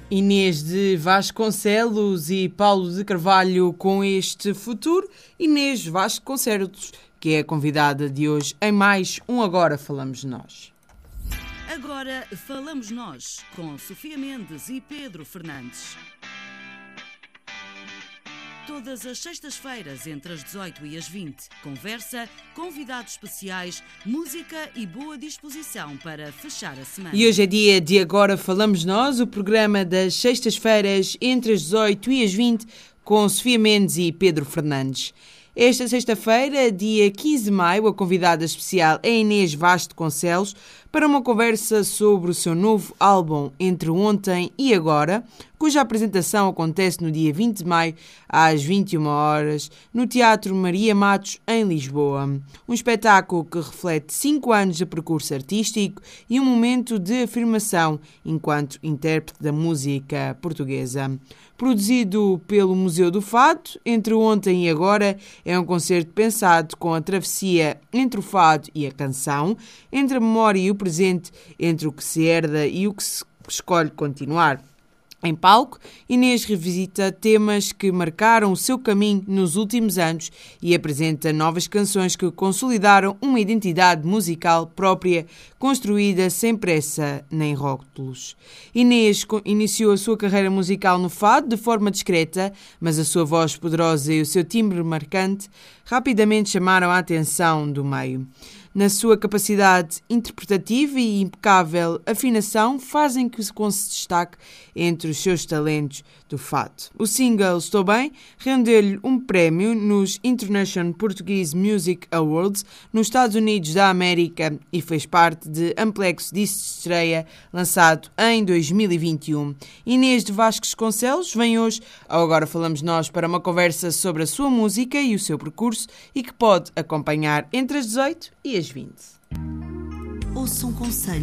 Inês de Vasconcelos e Paulo de Carvalho com este futuro. Inês Vasconcelos, que é a convidada de hoje em mais um Agora Falamos Nós. Agora Falamos Nós, com Sofia Mendes e Pedro Fernandes. Todas as sextas-feiras, entre as 18 e as 20. Conversa, convidados especiais, música e boa disposição para fechar a semana. E hoje é dia de Agora Falamos Nós, o programa das sextas-feiras, entre as 18 e as 20, com Sofia Mendes e Pedro Fernandes. Esta sexta-feira, dia 15 de maio, a convidada especial é Inês Vasconcelos para uma conversa sobre o seu novo álbum Entre Ontem e Agora, cuja apresentação acontece no dia 20 de maio, às 21 horas, no Teatro Maria Matos, em Lisboa. Um espetáculo que reflete 5 anos de percurso artístico e um momento de afirmação enquanto intérprete da música portuguesa. Produzido pelo Museu do Fado, Entre Ontem e Agora é um concerto pensado com a travessia entre o fado e a canção, entre a memória e o presente, entre o que se herda e o que se escolhe continuar. Em palco, Inês revisita temas que marcaram o seu caminho nos últimos anos e apresenta novas canções que consolidaram uma identidade musical própria, construída sem pressa nem rótulos. Inês iniciou a sua carreira musical no fado de forma discreta, mas a sua voz poderosa e o seu timbre marcante rapidamente chamaram a atenção do meio. Na sua capacidade interpretativa e impecável afinação, fazem que se destaque entre os seus talentos do fado. O single Estou Bem rendeu-lhe um prémio nos International Portuguese Music Awards nos Estados Unidos da América e fez parte de Amplexo Disco de estreia, lançado em 2021. Inês de Vasconcelos vem hoje ao Agora Falamos Nós para uma conversa sobre a sua música e o seu percurso e que pode acompanhar entre as 18 e as 20. Ouça um conselho